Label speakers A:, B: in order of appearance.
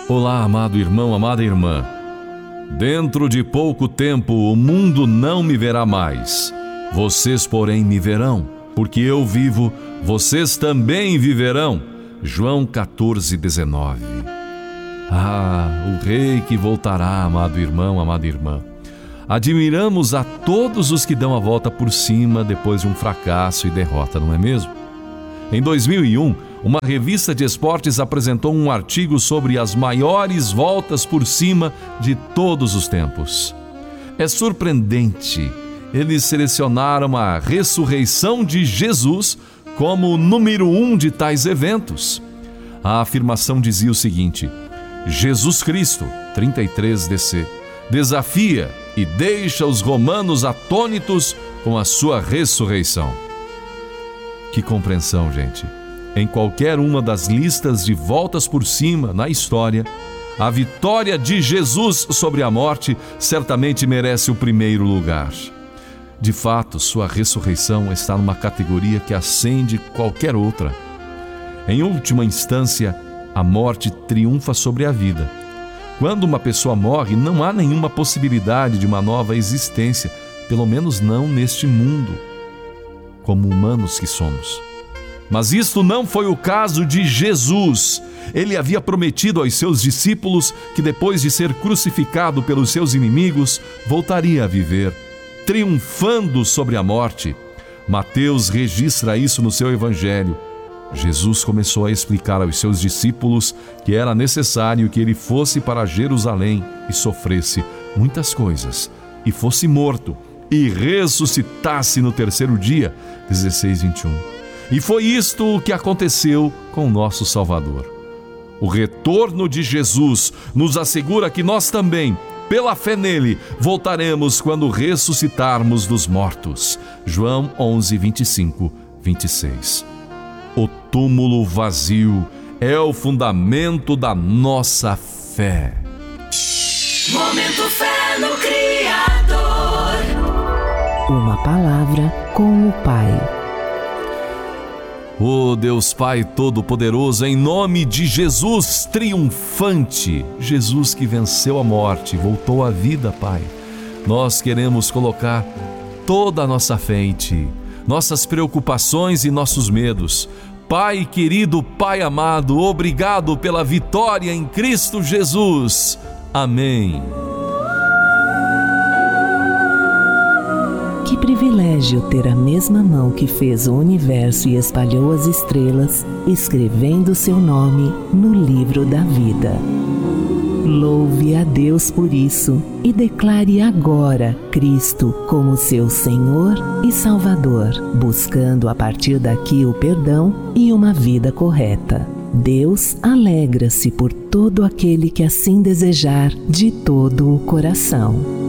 A: Olá, amado irmão, amada irmã. Dentro de pouco tempo o mundo não me verá mais. Vocês, porém, me verão, porque eu vivo, vocês também viverão. João 14:19. O Rei que voltará, amado irmão, amada irmã. Admiramos a todos os que dão a volta por cima depois de um fracasso e derrota, não é mesmo? Em 2001, uma revista de esportes apresentou um artigo sobre as maiores voltas por cima de todos os tempos. É surpreendente. Eles selecionaram a ressurreição de Jesus como o número 1 de tais eventos. A afirmação dizia o seguinte: Jesus Cristo, 33DC, desafia e deixa os romanos atônitos com a sua ressurreição. Que compreensão, gente! Em qualquer uma das listas de voltas por cima na história, a vitória de Jesus sobre a morte certamente merece o primeiro lugar. De fato, sua ressurreição está numa categoria que ascende qualquer outra. Em última instância, a morte triunfa sobre a vida. Quando uma pessoa morre, não há nenhuma possibilidade de uma nova existência, pelo menos não neste mundo, como humanos que somos. Mas isto não foi o caso de Jesus. Ele havia prometido aos seus discípulos que depois de ser crucificado pelos seus inimigos, voltaria a viver, triunfando sobre a morte. Mateus registra isso no seu evangelho. Jesus começou a explicar aos seus discípulos que era necessário que ele fosse para Jerusalém e sofresse muitas coisas, e fosse morto, e ressuscitasse no terceiro dia, 16:21. E foi isto o que aconteceu com o nosso Salvador. O retorno de Jesus nos assegura que nós também, pela fé nele, voltaremos quando ressuscitarmos dos mortos. João 11:25-26. O túmulo vazio é o fundamento da nossa fé.
B: Momento Fé no Criador.
C: Uma palavra com o Pai.
A: Oh Deus Pai Todo-Poderoso, em nome de Jesus triunfante, Jesus que venceu a morte, voltou à vida, Pai. Nós queremos colocar toda a nossa fé em Ti, nossas preocupações e nossos medos. Pai querido, Pai amado, obrigado pela vitória em Cristo Jesus. Amém.
C: Que privilégio ter a mesma mão que fez o universo e espalhou as estrelas, escrevendo seu nome no livro da vida. Louve a Deus por isso e declare agora Cristo como seu Senhor e Salvador, buscando a partir daqui o perdão e uma vida correta. Deus alegra-se por todo aquele que assim desejar de todo o coração.